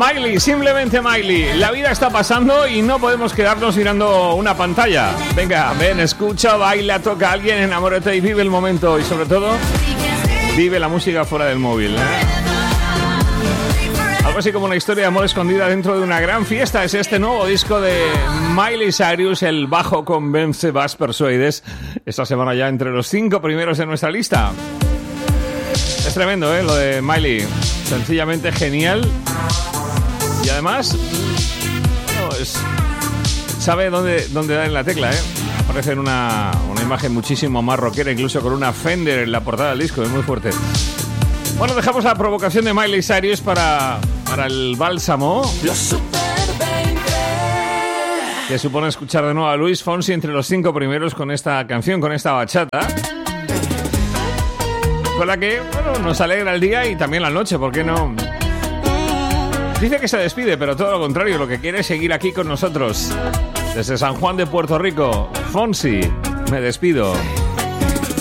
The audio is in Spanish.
Miley, simplemente Miley. La vida está pasando y no podemos quedarnos mirando una pantalla. Venga, ven, escucha, baila, toca a alguien, enamórate y vive el momento. Y sobre todo, vive la música fuera del móvil, Algo así como una historia de amor escondida dentro de una gran fiesta. Es este nuevo disco de Miley Cyrus, El bajo convence, vas persuades. Esta semana ya entre los 5 primeros de nuestra lista. Es tremendo, lo de Miley. Sencillamente genial. Y además, sabe dónde dar en la tecla, Aparece en una imagen muchísimo más rockera, incluso con una Fender en la portada del disco. Es muy fuerte. Bueno, dejamos la provocación de Miley Cyrus para el bálsamo. Los Super 20. Que supone escuchar de nuevo a Luis Fonsi entre los 5 primeros con esta canción, con esta bachata. Con la que, nos alegra el día y también la noche, ¿por qué no? Dice que se despide, pero todo lo contrario, lo que quiere es seguir aquí con nosotros. Desde San Juan de Puerto Rico, Fonsi, me despido.